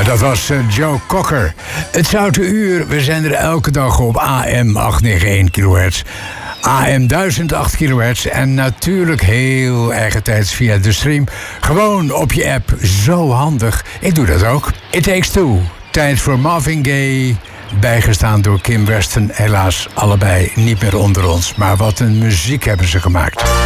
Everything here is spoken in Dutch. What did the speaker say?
Dat was Joe Cocker. Het Zoute Uur, we zijn er elke dag op AM 891 kHz. AM 1008 kHz en natuurlijk heel eigentijds via de stream. Gewoon op je app, zo handig. Ik doe dat ook. It Takes Two, tijd voor Marvin Gaye. Bijgestaan door Kim Weston, helaas allebei niet meer onder ons. Maar wat een muziek hebben ze gemaakt.